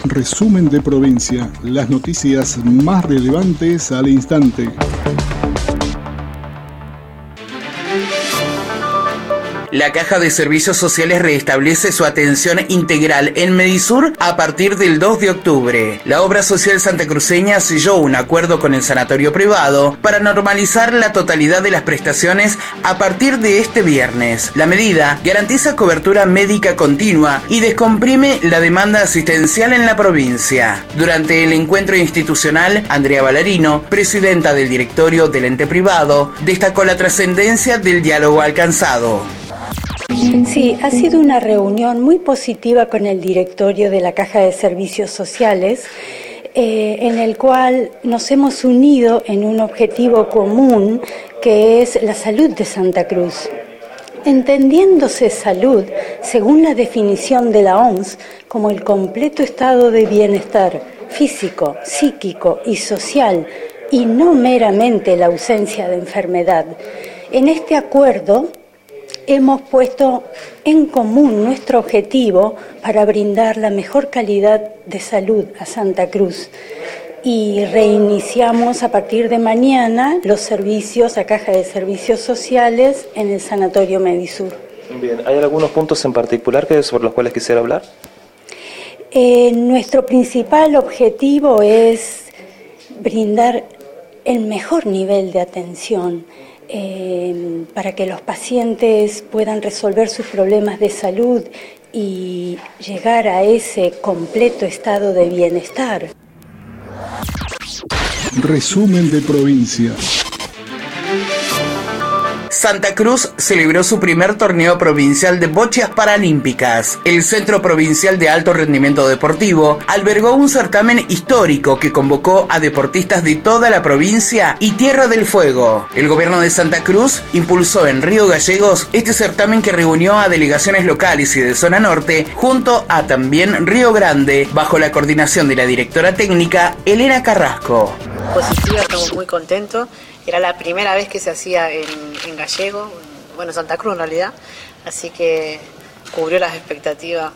Resumen de provincia, las noticias más relevantes al instante. La Caja de Servicios Sociales restablece su atención integral en Medisur a partir del 2 de octubre. La obra social santacruceña selló un acuerdo con el sanatorio privado para normalizar la totalidad de las prestaciones a partir de este viernes. La medida garantiza cobertura médica continua y descomprime la demanda asistencial en la provincia. Durante el encuentro institucional, Andrea Ballarino, presidenta del directorio del ente privado, destacó la trascendencia del diálogo alcanzado. Sí, ha sido una reunión muy positiva con el directorio de la Caja de Servicios Sociales, en el cual nos hemos unido en un objetivo común que es la salud de Santa Cruz. Entendiéndose salud, según la definición de la OMS, como el completo estado de bienestar físico, psíquico y social, y no meramente la ausencia de enfermedad. En este acuerdo hemos puesto en común nuestro objetivo para brindar la mejor calidad de salud a Santa Cruz y reiniciamos a partir de mañana los servicios a Caja de Servicios Sociales en el Sanatorio Medisur. Bien, ¿hay algunos puntos en particular sobre los cuales quisiera hablar? Nuestro principal objetivo es brindar el mejor nivel de atención para que los pacientes puedan resolver sus problemas de salud y llegar a ese completo estado de bienestar. Resumen de provincia. Santa Cruz celebró su primer torneo provincial de bochas paralímpicas. El Centro Provincial de Alto Rendimiento Deportivo albergó un certamen histórico que convocó a deportistas de toda la provincia y Tierra del Fuego. El gobierno de Santa Cruz impulsó en Río Gallegos este certamen que reunió a delegaciones locales y de zona norte, junto a también Río Grande, bajo la coordinación de la directora técnica Elena Carrasco. Positiva, estamos muy contentos. Era la primera vez que se hacía en Gallego, bueno, Santa Cruz en realidad, así que cubrió las expectativas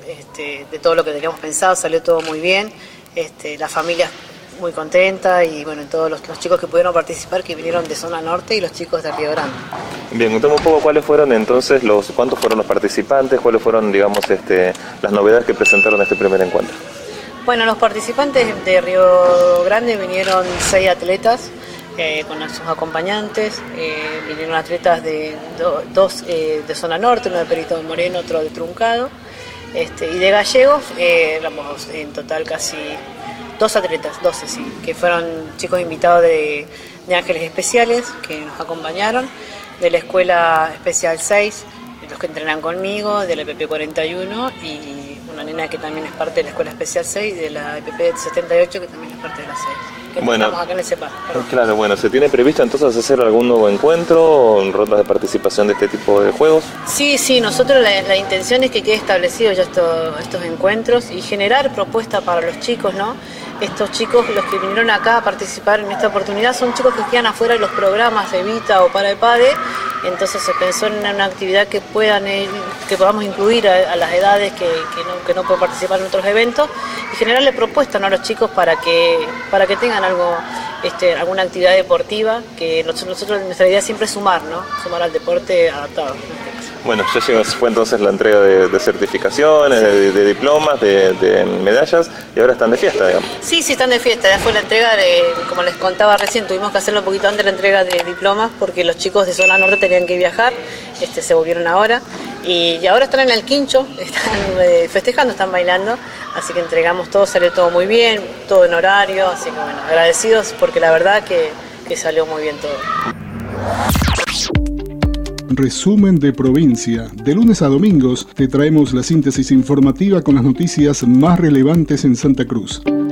de todo lo que teníamos pensado, salió todo muy bien, la familia muy contenta y bueno, todos los chicos que pudieron participar, que vinieron de zona norte y los chicos de Río Grande. Bien, contame un poco cuáles fueron entonces cuántos fueron los participantes, cuáles fueron, digamos, las novedades que presentaron en este primer encuentro. Bueno, los participantes de Río Grande vinieron 6 atletas, con sus acompañantes, vinieron atletas de dos de zona norte, uno de Perito Moreno, otro de Truncado, y de Gallegos éramos en total casi 12 atletas, sí, que fueron chicos invitados de Ángeles Especiales que nos acompañaron, de la Escuela Especial 6, los que entrenan conmigo, de la EPP 41 y una nena que también es parte de la Escuela Especial 6, de la EPP 78 que también es parte de la 6. Bueno, estamos acá en el CEPA. Claro, bueno, ¿se tiene previsto entonces hacer algún nuevo encuentro o rondas de participación de este tipo de juegos? Sí, nosotros la intención es que quede establecido ya estos encuentros y generar propuestas para los chicos, ¿no? Estos chicos, los que vinieron acá a participar en esta oportunidad, son chicos que quedan afuera de los programas de Evita o para el PADE, entonces se pensó en una actividad que podamos incluir a las edades que no pueden participar en otros eventos y generarle propuestas, ¿no?, a los chicos para que tengan alguna actividad deportiva, que nosotros nuestra idea siempre es sumar al deporte adaptado. Bueno, ya fue entonces la entrega de certificaciones, de diplomas, de medallas, y ahora están de fiesta, digamos. Sí, están de fiesta. Ya fue la entrega como les contaba recién, tuvimos que hacerlo un poquito antes de la entrega de diplomas porque los chicos de zona norte tenían que viajar, se volvieron ahora, y ahora están en el quincho, están festejando, están bailando, así que entregamos todo, salió todo muy bien, todo en horario, así que bueno, agradecidos porque la verdad que salió muy bien todo. Resumen de provincia. De lunes a domingos te traemos la síntesis informativa con las noticias más relevantes en Santa Cruz.